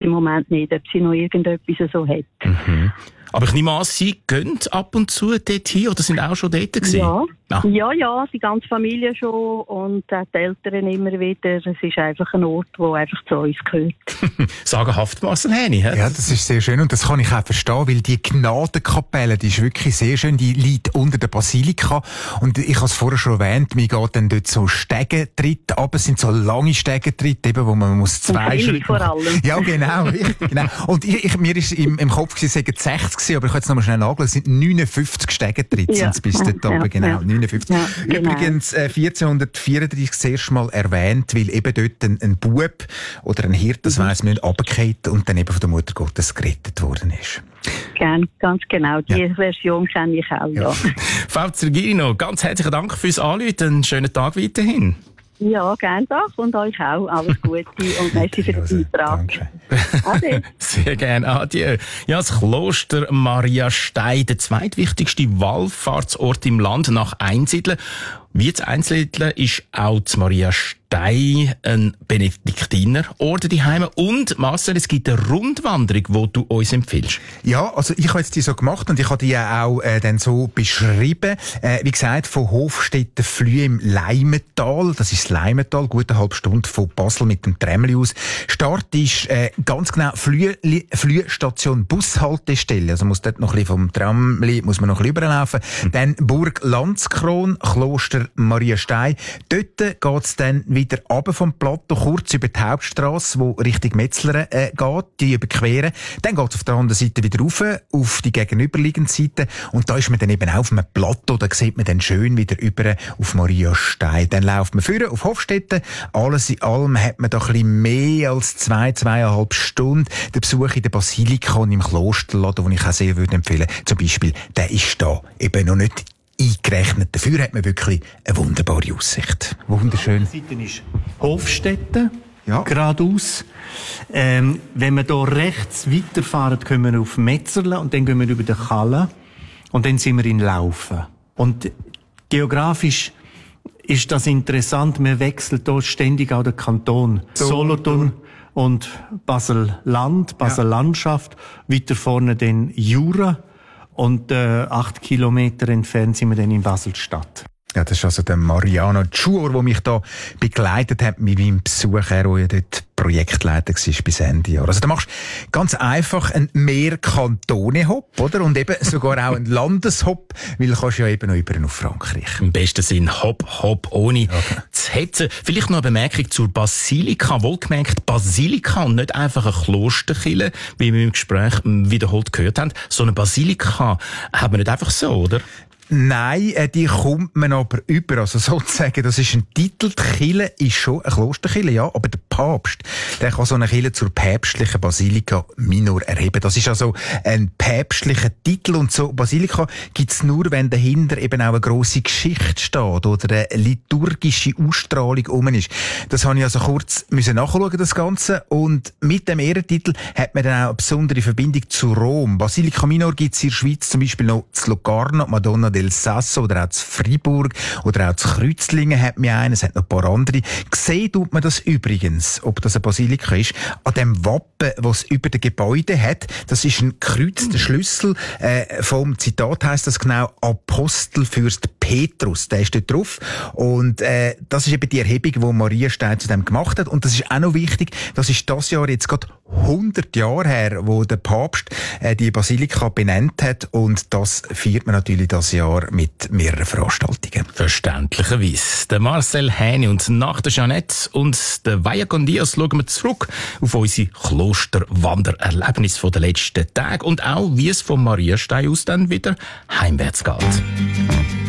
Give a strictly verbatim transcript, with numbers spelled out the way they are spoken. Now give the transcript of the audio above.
im Moment nicht, ob sie noch irgendetwas so hat. Mhm. Aber ich nehme an, Sie gehen ab und zu dort hin oder sind auch schon dort gewesen? Ja, ah. ja, ja, die ganze Familie schon und auch die Eltern immer wieder. Es ist einfach ein Ort, der einfach zu uns gehört. Sagenhaft, Marcel Häni. Ja, das ist sehr schön und das kann ich auch verstehen, weil die Gnadenkapelle, die ist wirklich sehr schön, die liegt unter der Basilika und ich habe es vorher schon erwähnt, mir geht dann dort so Stegentritte ab, es sind so lange Stegentritte, eben, wo man muss zwei Schritte vor allem. Ja, genau, richtig, genau. Und ich, ich, mir ist im, im Kopf gewesen, es seien sechzig gewesen, aber ich kann jetzt noch mal schnell nachschauen, es sind neunundfünfzig Stegentritte, ja. sind bis dort ja, oben, genau, ja. neunundfünfzig. Ja, genau. Übrigens, äh, vierzehnhundertvierunddreißig das erste Mal erwähnt, weil eben dort ein, ein Bub oder ein Hirte, das mhm. weiss man, runtergefallen und dann eben von der Mutter Gottes gerettet worden ist. Gern, ganz genau. Die ja. Version kenne ich auch, ja. ja. Frau Zergino, ganz herzlichen Dank fürs Anrufen. Einen schönen Tag weiterhin. Ja, gerne doch. Und euch auch. Alles Gute und merci für den Beitrag. Danke. Sehr gerne. Adieu. Ja, das Kloster Maria Stein, der zweitwichtigste Wallfahrtsort im Land nach Einsiedeln. Wie zu Einsiedeln ist auch das Maria Stein ein Benediktinerorden daheim. Und Marcel, es gibt eine Rundwanderung, die du uns empfiehlst. Ja, also ich habe jetzt die so gemacht und ich habe die ja auch äh, dann so beschrieben. Äh, wie gesagt, von Hofstetten Flühe im Leimental. Das ist das Leimental, gut eine halbe Stunde von Basel mit dem Trämli aus. Start ist äh, ganz genau Flühe, Flühstation Bushaltestelle. Also muss dort noch ein bisschen vom Tramli, muss man noch ein bisschen rüberlaufen. Mhm. Dann Burg Landskron, Kloster Maria Stein. Dort geht's dann wieder runter vom Plateau, kurz über die Hauptstrasse, wo Richtung Metzler äh, geht, die überqueren. Dann geht's auf der anderen Seite wieder rauf, auf die gegenüberliegende Seite. Und da ist man dann eben auch auf einem Plateau, da sieht man dann schön wieder über auf Maria Stein. Dann läuft man vorne auf Hofstetten. Alles in allem hat man da ein bisschen mehr als zwei, zweieinhalb Stunden. Der Besuch in der Basilika und im Klosterladen, den ich auch sehr würde empfehlen, zum Beispiel, der ist da eben noch nicht eingerechnet. Dafür hat man wirklich eine wunderbare Aussicht. Wunderschön. Die Seite ist Hofstetten, ja. geradeaus. Ähm, wenn wir hier rechts weiterfahren, kommen wir auf Metzerle und dann gehen wir über den Kalle und dann sind wir in Laufen. Und geografisch ist das interessant, man wechselt hier ständig auch den Kanton. So. Solothurn und Basel-Land, Basel-Landschaft, ja. Weiter vorne den Jura. Und äh, acht Kilometer entfernt sind wir dann in Basel-Stadt. Ja, das ist also der Mariano Tschuor, der mich da begleitet hat mit meinem Besuch, er, der ja dort Projektleiter war bis Ende Jahr. Also da machst du ganz einfach einen Mehr-Kantone-Hop, oder? Und eben sogar auch einen Landeshopp, weil du kannst ja eben noch über auf Frankreich. Im besten Sinn Hop, Hop, ohne okay. zu hetzen. Vielleicht noch eine Bemerkung zur Basilika. Wohlgemerkt Basilika und nicht einfach eine Klosterkirche, wie wir im Gespräch wiederholt gehört haben. So eine Basilika hat man nicht einfach so, oder? Nein, äh, die kommt man aber über. Also sozusagen, das ist ein Titel. Die Kirche ist schon eine Klosterkirche, ja, aber der Papst, der kann so eine Kirche zur päpstlichen Basilika Minor erheben. Das ist also ein päpstlicher Titel und so Basilika gibt's nur, wenn dahinter eben auch eine grosse Geschichte steht oder eine liturgische Ausstrahlung rum ist. Das habe ich also kurz müssen nachschauen, das Ganze. Und mit dem Ehrentitel hat man dann auch eine besondere Verbindung zu Rom. Basilika Minor gibt's in der Schweiz zum Beispiel noch zu Locarno, Madonna del Sasso oder auch zu Fribourg oder auch zu Kreuzlingen hat mir einen, es hat noch ein paar andere. Gesehen tut man das übrigens, ob das eine Basilika ist, an dem Wappen, was es über dem Gebäude hat. Das ist ein Kreuz, der Schlüssel äh, vom Zitat heisst das genau Apostelfürst Petrus, der ist dort drauf. Und äh, das ist eben die Erhebung, die Maria Stein zu dem gemacht hat. Und das ist auch noch wichtig, das ist das Jahr jetzt gerade hundert Jahre her, wo der Papst äh, die Basilika benannt hat. Und das feiert man natürlich das Jahr mit mehreren Veranstaltungen. Verständlicherweise. Der Marcel Häni und nach der Jeanette und der Vaya con Dios schauen wir zurück auf unsere Klosterwandererlebnisse der letzten Tage und auch, wie es von Maria Stein aus dann wieder heimwärts geht.